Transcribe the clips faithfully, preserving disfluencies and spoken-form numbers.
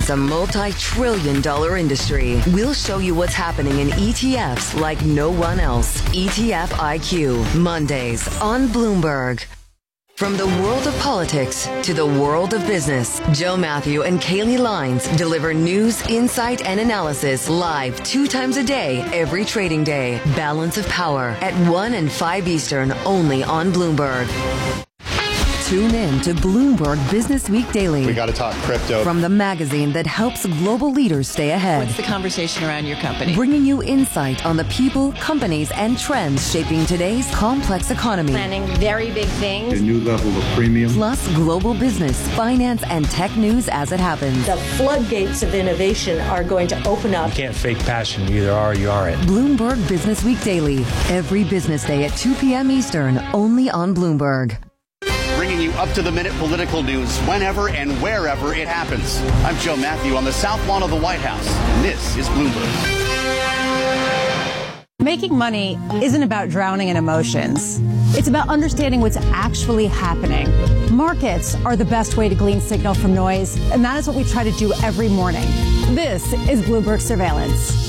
is a multi-trillion dollar industry. We'll show you what's happening in E T Fs like no one else. E T F I Q, Mondays on Bloomberg. From the world of politics to the world of business, Joe Matthew and Kaylee Lines deliver news, insight, and analysis live two times a day, every trading day. Balance of Power at one and five Eastern, only on Bloomberg. Tune in to Bloomberg Business Week Daily. We got to talk crypto. From the magazine that helps global leaders stay ahead. What's the conversation around your company? Bringing you insight on the people, companies, and trends shaping today's complex economy. Planning very big things. A new level of premium. Plus global business, finance, and tech news as it happens. The floodgates of innovation are going to open up. You can't fake passion. You either are or you aren't. Bloomberg Business Week Daily. Every business day at two p.m. Eastern, only on Bloomberg. Bringing you up-to-the-minute political news whenever and wherever it happens. I'm Joe Matthew on the South Lawn of the White House, and this is Bloomberg. Making money isn't about drowning in emotions. It's about understanding what's actually happening. Markets are the best way to glean signal from noise, and that is what we try to do every morning. This is Bloomberg Surveillance.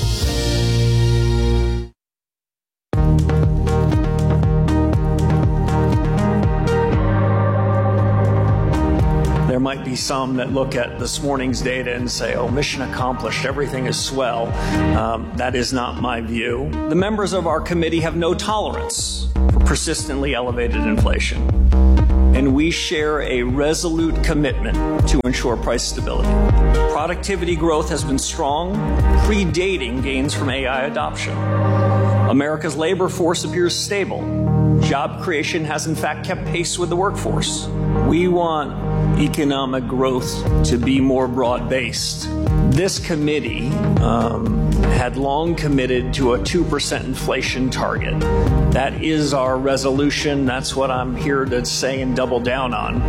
There might be some that look at this morning's data and say, oh, mission accomplished, everything is swell. Um, that is not my view. The members of our committee have no tolerance for persistently elevated inflation. And we share a resolute commitment to ensure price stability. Productivity growth has been strong, predating gains from A I adoption. America's labor force appears stable. Job creation has in fact kept pace with the workforce. We want economic growth to be more broad-based. This committee um, had long committed to a two percent inflation target. That is our resolution. That's what I'm here to say and double down on.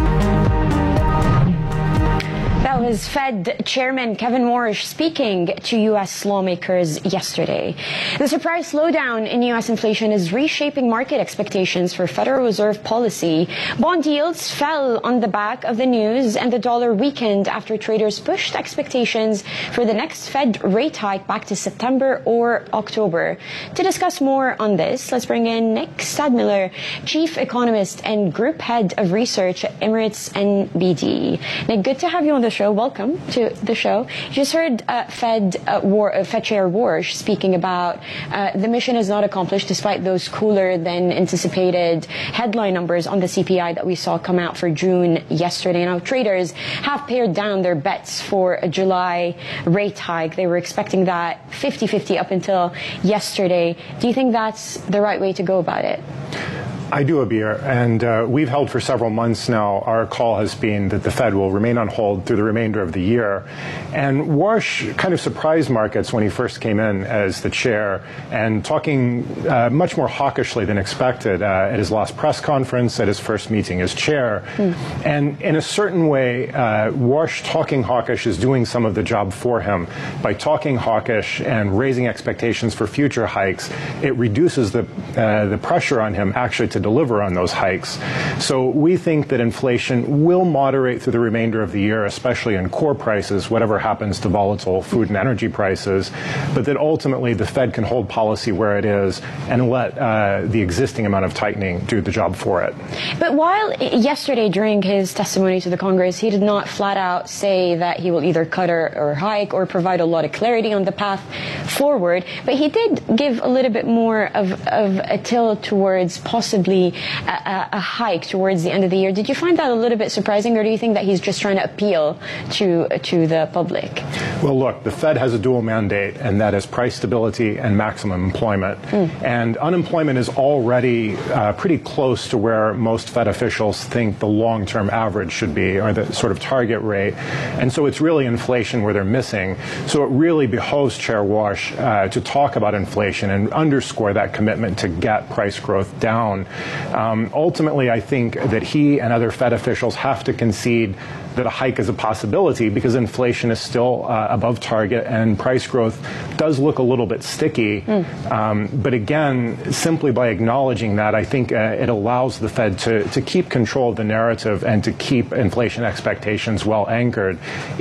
That was Fed Chairman Kevin Warsh speaking to U S lawmakers yesterday. The surprise slowdown in U S inflation is reshaping market expectations for Federal Reserve policy. Bond yields fell on the back of the news, and the dollar weakened after traders pushed expectations for the next Fed rate hike back to September or October. To discuss more on this, let's bring in Nick Stadmiller, Chief Economist and Group Head of Research at Emirates N B D. Nick, good to have you on the show. Welcome to the show. You just heard uh, Fed uh, War, uh, Fed Chair Warsh speaking about uh, the mission is not accomplished despite those cooler than anticipated headline numbers on the C P I that we saw come out for June yesterday. Now, traders have pared down their bets for a July rate hike. They were expecting that fifty-fifty up until yesterday. Do you think that's the right way to go about it? I do, Abir, and uh, we've held for several months now. Our call has been that the Fed will remain on hold through the remainder of the year. And Warsh kind of surprised markets when he first came in as the chair, and talking uh, much more hawkishly than expected uh, at his last press conference, at his first meeting as chair. Mm. And in a certain way, uh, Warsh talking hawkish is doing some of the job for him. By talking hawkish and raising expectations for future hikes, it reduces the, uh, the pressure on him actually to deliver on those hikes. So we think that inflation will moderate through the remainder of the year, especially in core prices, whatever happens to volatile food and energy prices, but that ultimately the Fed can hold policy where it is and let uh, the existing amount of tightening do the job for it. But while yesterday during his testimony to the Congress, he did not flat out say that he will either cut or, or hike or provide a lot of clarity on the path forward, but he did give a little bit more of, of a tilt towards possibly A, a hike towards the end of the year. Did you find that a little bit surprising, or do you think that he's just trying to appeal to to the public? Well, look, the Fed has a dual mandate, and that is price stability and maximum employment. Mm. And unemployment is already uh, pretty close to where most Fed officials think the long-term average should be, or the sort of target rate. And so it's really inflation where they're missing. So it really behoves Chair Warsh uh, to talk about inflation and underscore that commitment to get price growth down. Um, ultimately, I think that he and other Fed officials have to concede that a hike is a possibility because inflation is still uh, above target and price growth does look a little bit sticky. Mm. Um, but again, simply by acknowledging that, I think uh, it allows the Fed to, to keep control of the narrative and to keep inflation expectations well anchored. If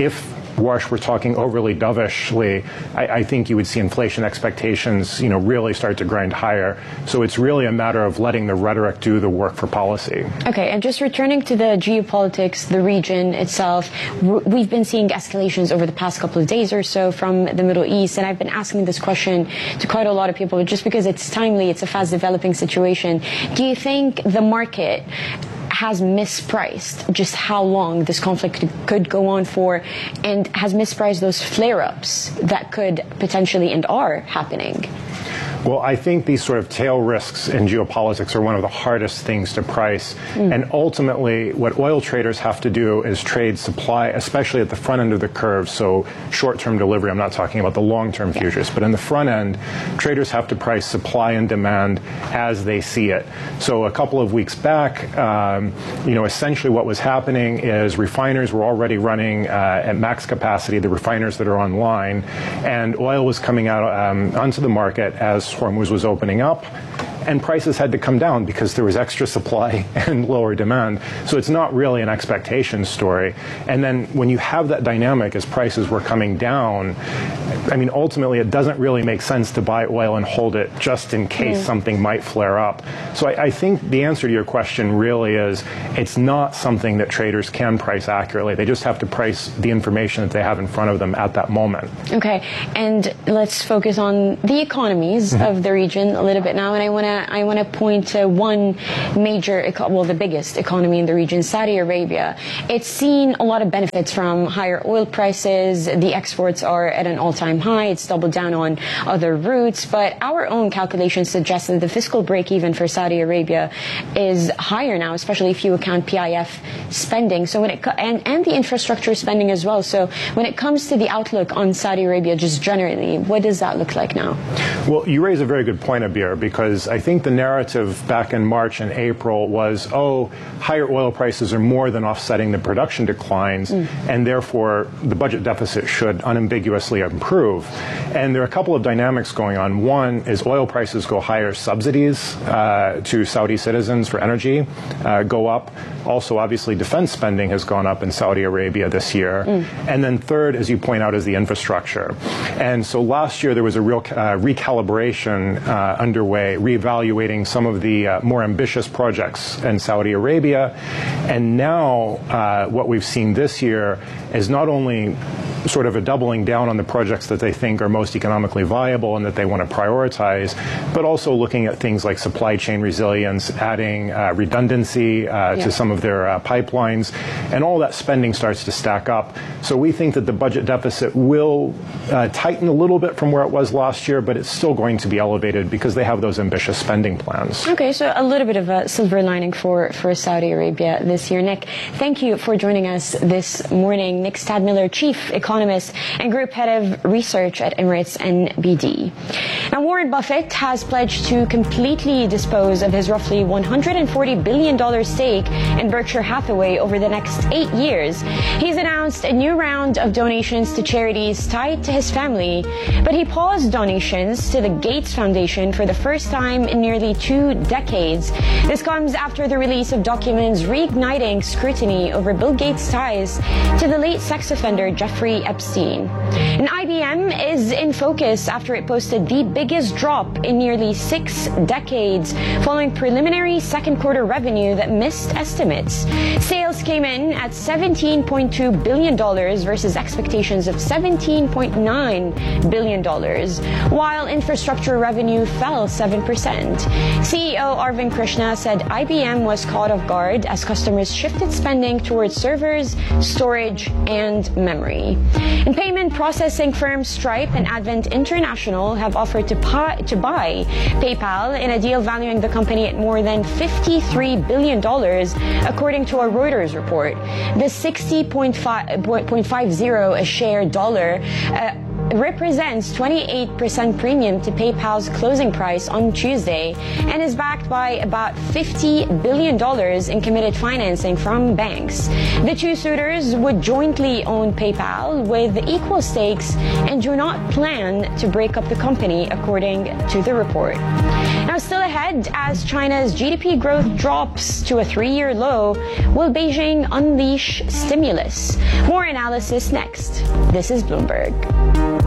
Warsh were talking overly dovishly, I, I think you would see inflation expectations, you know, really start to grind higher. So it's really a matter of letting the rhetoric do the work for policy. Okay, and just returning to the geopolitics, the region itself, we've been seeing escalations over the past couple of days or so from the Middle East, and I've been asking this question to quite a lot of people just because it's timely, it's a fast developing situation. Do you think the market has mispriced just how long this conflict could go on for, and has mispriced those flare-ups that could potentially and are happening? Well, I think these sort of tail risks in geopolitics are one of the hardest things to price. Mm. And ultimately, what oil traders have to do is trade supply, especially at the front end of the curve. So short-term delivery, I'm not talking about the long-term futures, but in the front end, traders have to price supply and demand as they see it. So a couple of weeks back, um, you know, essentially what was happening is refiners were already running uh, at max capacity, the refiners that are online, and oil was coming out um, onto the market as Hormuz was opening up, and prices had to come down because there was extra supply and lower demand. So it's not really an expectation story. And then when you have that dynamic as prices were coming down, I mean, ultimately it doesn't really make sense to buy oil and hold it just in case mm. something might flare up. So I, I think the answer to your question really is it's not something that traders can price accurately. They just have to price the information that they have in front of them at that moment. Okay, and let's focus on the economies mm-hmm. of the region a little bit now, and I want to I want to point to one major, well, the biggest economy in the region, Saudi Arabia. It's seen a lot of benefits from higher oil prices. The exports are at an all-time high. It's doubled down on other routes. But our own calculations suggest that the fiscal break-even for Saudi Arabia is higher now, especially if you account P I F spending. So when it and and the infrastructure spending as well. So when it comes to the outlook on Saudi Arabia, just generally, what does that look like now? Well, you raise a very good point, Abir, because I think the narrative back in March and April was, oh, higher oil prices are more than offsetting the production declines, mm. and therefore the budget deficit should unambiguously improve. And there are a couple of dynamics going on. One is oil prices go higher, subsidies uh, to Saudi citizens for energy uh, go up. Also, obviously, defense spending has gone up in Saudi Arabia this year. Mm. And then third, as you point out, is the infrastructure. And so last year there was a real uh, recalibration uh, underway, reevaluating some of the uh, more ambitious projects in Saudi Arabia. And now uh, what we've seen this year is not only sort of a doubling down on the projects that they think are most economically viable and that they want to prioritize, but also looking at things like supply chain resilience, adding uh, redundancy uh, yeah. to some of their uh, pipelines, and all that spending starts to stack up. So we think that the budget deficit will uh, tighten a little bit from where it was last year, but it's still going to be elevated because they have those ambitious spending plans. Okay, so a little bit of a silver lining for, for Saudi Arabia this year. Nick, thank you for joining us this morning. Nick Stadmiller, Chief Economist Economist and Group Head of Research at Emirates N B D. Now, Warren Buffett has pledged to completely dispose of his roughly one hundred forty billion dollars stake in Berkshire Hathaway over the next eight years. He's announced a new round of donations to charities tied to his family, but he paused donations to the Gates Foundation for the first time in nearly two decades. This comes after the release of documents reigniting scrutiny over Bill Gates' ties to the late sex offender Jeffrey Epstein. And I B M is in focus after it posted the biggest drop in nearly six decades following preliminary second quarter revenue that missed estimates. Sales came in at seventeen point two billion dollars versus expectations of seventeen point nine billion dollars, while infrastructure revenue fell seven percent. C E O Arvind Krishna said I B M was caught off guard as customers shifted spending towards servers, storage, and memory. And payment processing firms Stripe and Advent International have offered to, pi- to buy PayPal in a deal valuing the company at more than fifty-three billion dollars, according to a Reuters report. The sixty point five zero a share dollar uh, represents twenty-eight percent premium to PayPal's closing price on Tuesday and is backed by about fifty billion dollars in committed financing from banks. The two suitors would jointly own PayPal with equal stakes and do not plan to break up the company, according to the report. Now, still ahead, as China's G D P growth drops to a three-year low, will Beijing unleash stimulus? More analysis next. This is Bloomberg.